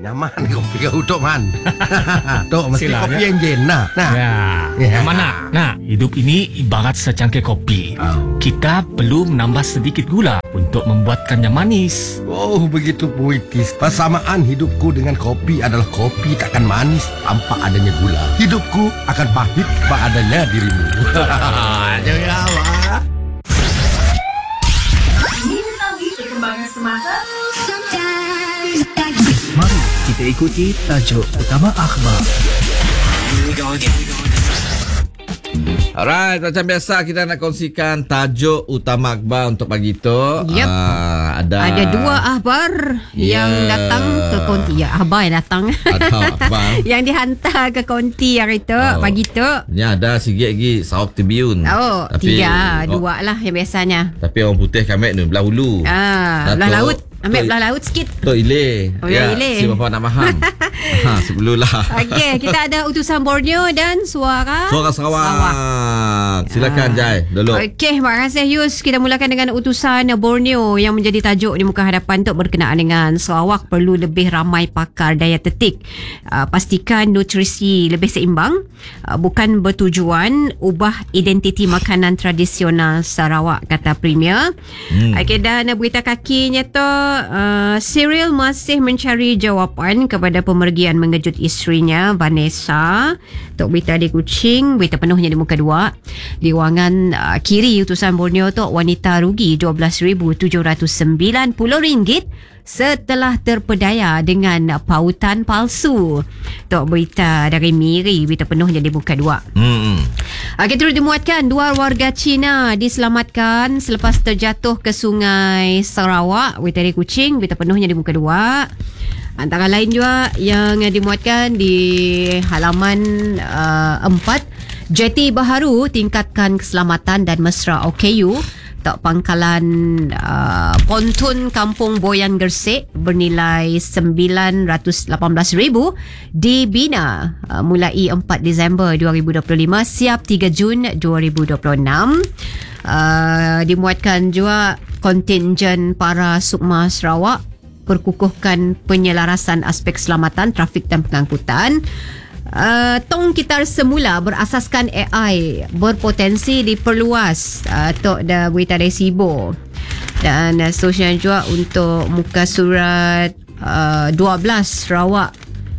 Nyaman kopi kau Tok Man. Tok mesti Silakan. kopi yang jen nah. Ya. Mana? Nah, hidup ini ibarat secangkir kopi. Kita perlu menambah sedikit gula untuk membuatkannya manis. Oh, begitu puitis. Persamaan hidupku dengan kopi adalah kopi takkan manis tanpa adanya gula. Hidupku akan pahit tanpa adanya dirimu. Jangan awak. Ingin mengetahui perkembangan semasa? Mari kita ikuti tajuk utama akhbar. Alright, macam biasa kita nak kongsikan tajuk utama akhbar untuk pagi tu. Yep. Ada dua akhbar yang datang ke konti. Ya, akhbar yang datang. Ada akhbar. Yang dihantar ke konti hari tu, pagi tu. Ni ada sikit lagi Sarawak Tribune. Oh, dua lah yang biasanya. Tapi orang putih kami ni belah hulu. Belah laut. Ambil belah laut sikit. Tok Ile. Ile. Si bapa nak faham. Sebelumlah. Okey, kita ada utusan Borneo dan suara Sarawak. Silakan Jai dulu. Okey, terima kasih Yus. Kita mulakan dengan utusan Borneo yang menjadi tajuk di muka hadapan untuk berkenaan dengan Sarawak perlu lebih ramai pakar dietetik. Pastikan nutrisi lebih seimbang. Bukan bertujuan ubah identiti makanan tradisional Sarawak, kata Premier. Okey, dan berita kakinya tu, Cyril masih mencari jawapan kepada pemergian mengejut isterinya Vanessa. Untuk berita di Kuching, berita penuhnya di muka 2. Di ruangan kiri utusan Borneo tu, wanita rugi RM12,790 setelah terpedaya dengan pautan palsu. Untuk berita dari Miri, berita penuhnya di muka 2. Okey, terus dimuatkan 2 warga Cina diselamatkan selepas terjatuh ke sungai Sarawak. Berita dari Kuching, berita penuhnya di muka 2. Antara lain juga yang dimuatkan di halaman 4, Jeti baharu tingkatkan keselamatan dan mesra OKU. Tak pangkalan pontun Kampung Boyan Gersik bernilai RM918,000 dibina mulai 4 Disember 2025 siap 3 Jun 2026. Dimuatkan juga kontingen para Sukma Sarawak perkukuhkan penyelarasan aspek keselamatan trafik dan pengangkutan. Tong kitar semula berasaskan AI berpotensi diperluas. Tok dah berita dari Sibo. Dan seterusnya juga untuk muka surat 12 Sarawak.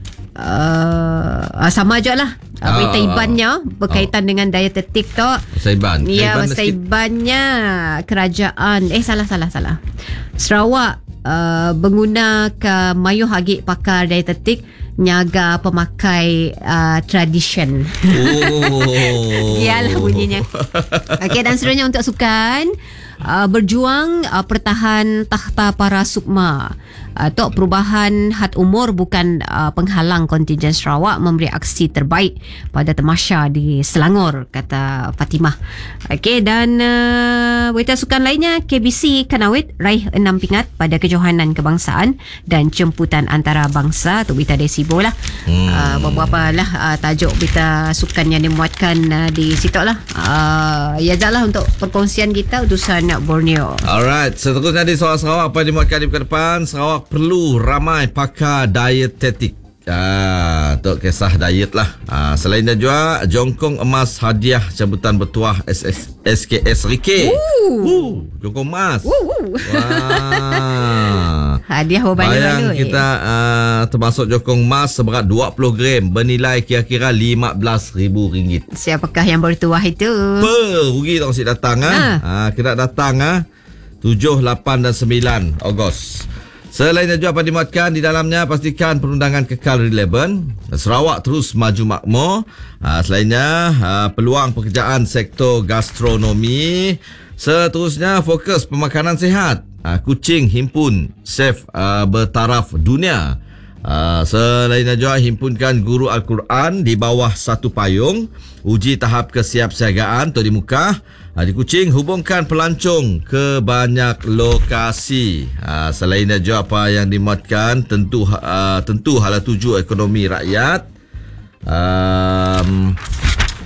Sama je lah berita ibannya berkaitan dengan dietetik tu. Saiban. Ya, Saibannya kerajaan. Salah. Sarawak menggunakan mayuh agik pakar dietetik nyaga pemakai tradition. Iyalah bunyinya. Okey, dan seterusnya untuk sukan, berjuang pertahan takhta para Sukma. Tok perubahan had umur bukan penghalang kontingen Sarawak memberi aksi terbaik pada tamasya di Selangor, kata Fatimah. Okey, dan berita sukan lainnya, KBC Kanawit raih 6 pingat pada kejohanan kebangsaan dan jemputan antarabangsa. Tu berita dari Sibo lah. Beberapa lah tajuk berita sukan yang dimuatkan di situ lah. Ya jalah untuk perkongsian kita utusan Borneo. Alright, seterusnya di Sarawak apa yang dimuatkan di pekan depan. Sarawak perlu ramai pakar dietetik. Untuk kisah diet lah. Selain dan juga Jongkong emas hadiah cabutan bertuah SKS Rike. Jongkong emas. Hadiah berbaloi. Bayang kita termasuk Jongkong emas seberat 20 gram bernilai kira-kira RM15,000. Siapakah yang bertuah itu? Rugi tak mesti datang. Kita datang 7, 8 dan 9 Ogos. Selain juga apa dimuatkan di dalamnya, pastikan perundangan kekal relevan. Sarawak terus maju makmur. Selainnya peluang pekerjaan sektor gastronomi. Seterusnya fokus pemakanan sihat. Kuching himpun chef bertaraf dunia. Selain juga himpunkan guru Al-Quran di bawah satu payung. Uji tahap kesiapsiagaan atau di muka. Di Kuching hubungkan pelancong ke banyak lokasi. Selain juga apa yang dimuatkan, tentu hala tuju ekonomi rakyat.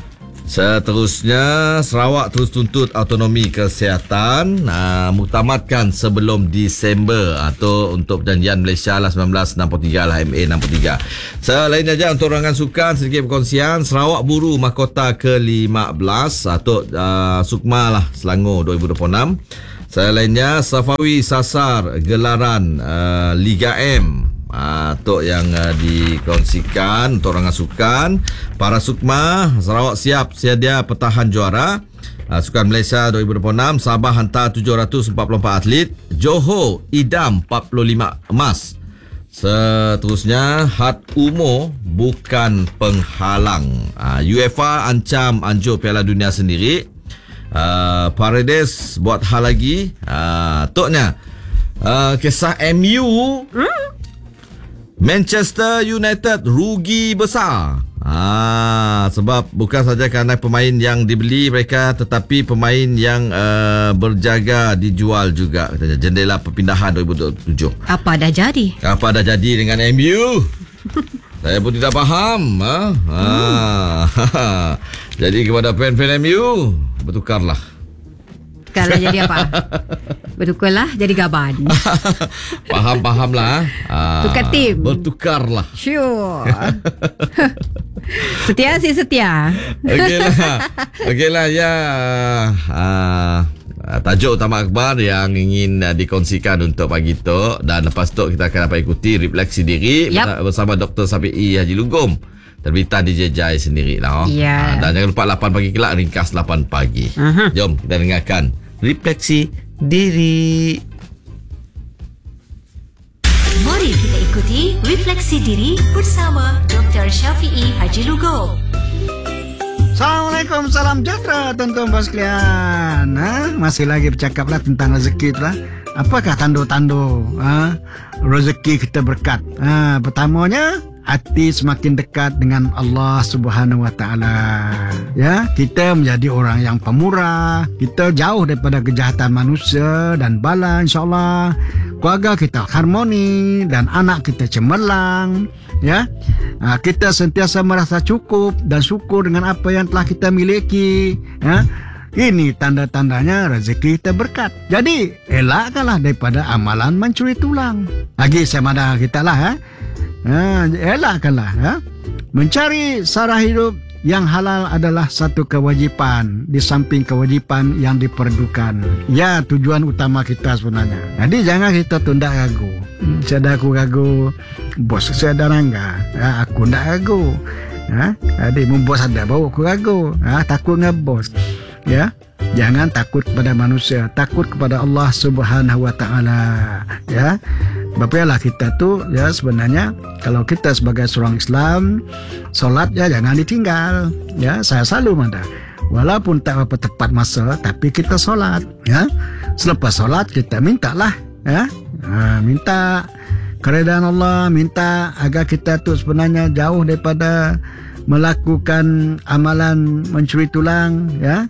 Seterusnya, Sarawak terus tuntut autonomi kesihatan, muktamadkan sebelum Disember atau untuk perjanjian Malaysia lah 1963 lah, MA 63. Selain saja untuk rangan sukan, sedikit perkongsian, Sarawak buru mahkota ke-15 atau Sukma lah Selangor 2026. Selainnya, Safawi sasar gelaran Liga M. Untuk yang dikongsikan untuk rangan sukan, para Sukma, Sarawak siap sedia pertahan juara. Sukan Malaysia 2026, Sabah hantar 744 atlet, Johor idam 45 emas. Seterusnya, had umur bukan penghalang. UEFA ancam anjur Piala Dunia sendiri. Paredes buat hal lagi. Toknya kisah MU, Manchester United rugi besar. Sebab bukan saja kerana pemain yang dibeli mereka, tetapi pemain yang berjaga dijual juga. Katanya jendela perpindahan 2027. Apa dah jadi? Apa dah jadi dengan MU? Saya pun tidak faham. Jadi kepada fan-fan MU, bertukarlah. Kalau jadi apa? Bertukarlah jadi gaban. Faham-fahamlah. Tukar tim. Bertukarlah. Sure. Setia si setia. Okeylah ya. Tajuk utama akhbar yang ingin dikongsikan untuk pagi tu, dan lepas tu kita akan dapat ikuti refleksi diri bersama Dr. Safi'i Haji Lugum, terbitan DJ Jai sendiri lah. Dan jangan lupa 8 pagi kelak, ringkas 8 pagi. Jom kita dengarkan refleksi diri. Mari kita ikuti refleksi diri bersama Dr. Syafi'i Haji Lugum. Assalamualaikum, salam sejahtera tuan-tuan bos sekalian. Masih lagi bercakap lah tentang rezeki tu lah. Apakah tanda-tanda rezeki kita berkat? Pertamanya, hati semakin dekat dengan Allah Subhanahu Wa Taala. Ya, kita menjadi orang yang pemurah, kita jauh daripada kejahatan manusia dan bala, insya-Allah. Keluarga kita harmoni dan anak kita cemerlang. Ya, kita sentiasa merasa cukup dan syukur dengan apa yang telah kita miliki. Ya, ini tanda-tandanya rezeki kita berkat. Jadi, elakkanlah daripada amalan mencuri tulang. Lagi saya madah kita lah. Elakkanlah. Mencari sara hidup yang halal adalah satu kewajipan di samping kewajipan yang diperlukan. Ya, tujuan utama kita sebenarnya. Jadi jangan kita tunda ragu. Saya aku ragu, bos saya ada rangga. Aku tak ragu. Jadi bos ada bawa aku ragu. Takut dengan bos. Ya, jangan takut kepada manusia, takut kepada Allah Subhanahu Wa Taala. Ya, bapalah kita tu ya, sebenarnya kalau kita sebagai seorang Islam, solat ya jangan ditinggal. Ya, saya selalu manda. Walaupun tak apa tepat masa, tapi kita solat. Ya, selepas solat kita mintalah. Ya, minta keredaan Allah, minta agar kita tu sebenarnya jauh daripada melakukan amalan mencuri tulang. Ya,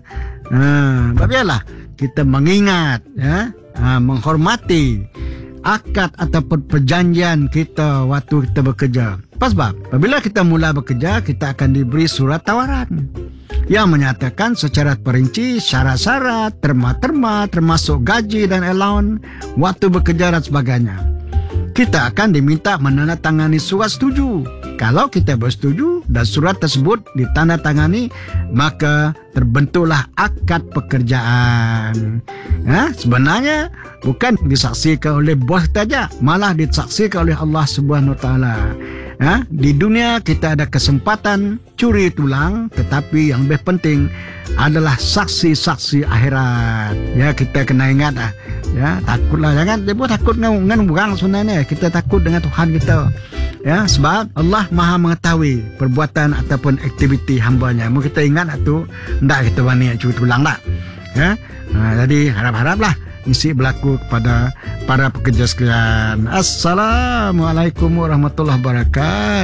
biarlah kita mengingat, ya, menghormati akad ataupun perjanjian kita waktu kita bekerja. Sebab apabila kita mula bekerja, kita akan diberi surat tawaran yang menyatakan secara perinci syarat-syarat, terma-terma termasuk gaji dan allowance, waktu bekerja dan sebagainya. Kita akan diminta menandatangani surat setuju. Kalau kita bersetuju dan surat tersebut ditandatangani, maka terbentuklah akad pekerjaan. Sebenarnya bukan disaksikan oleh bos saja, malah disaksikan oleh Allah Subhanahu Wa Taala. Di dunia kita ada kesempatan curi tulang, tetapi yang lebih penting adalah saksi-saksi akhirat. Ya, kita kena ingat ya, takutlah, jangan dia pun takut dengan orang sebenarnya. Kita takut dengan Tuhan kita. Ya, sebab Allah Maha mengetahui perbuatan ataupun aktiviti hamba-Nya. Mau kita ingat tu, hendak kita berani curi tulang tak? Ya. Jadi harap-haraplah mesti berlaku kepada para pekerja sekalian. Assalamualaikum warahmatullahi wabarakatuh.